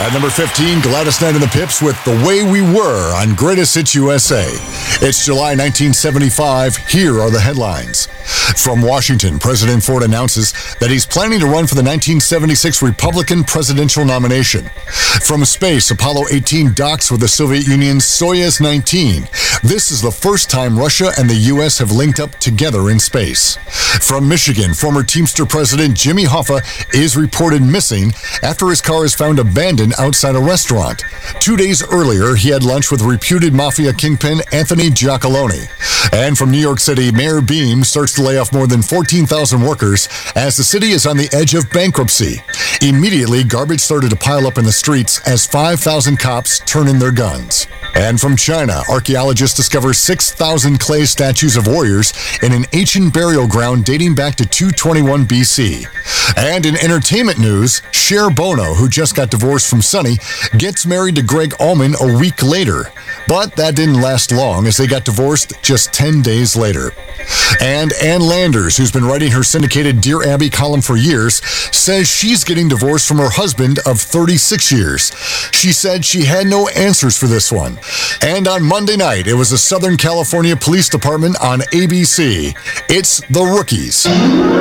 At number 15, Gladys Knight and the Pips with The Way We Were on Greatest Hits USA. It's July 1975. Here are the headlines. From Washington, President Ford announces that he's planning to run for the 1976 Republican presidential nomination. From space, Apollo 18 docks with the Soviet Union's Soyuz 19. This is the first time Russia and the U.S. have linked up together in space. From Michigan, former Teamster President Jimmy Hoffa is reported missing after his car is found abandoned outside a restaurant. 2 days earlier, he had lunch with reputed mafia kingpin Anthony Giacalone. And from New York City, Mayor Beam starts to lay off more than 14,000 workers as the city is on the edge of bankruptcy. Immediately, garbage started to pile up in the streets as 5,000 cops turn in their guns. And from China, archaeologists discover 6,000 clay statues of warriors in an ancient burial ground dating back to 221 BC. And in entertainment news, Cher Bono, who just got divorced from Sonny, gets married to Greg Allman a week later. But that didn't last long as they got divorced just 10 days later. And Ann Landers, who's been writing her syndicated Dear Abby column for years, says she's getting divorced from her husband of 36 years. She said she had no answers for this one. And on Monday night, it was the Southern California Police Department on ABC. It's The Rookies.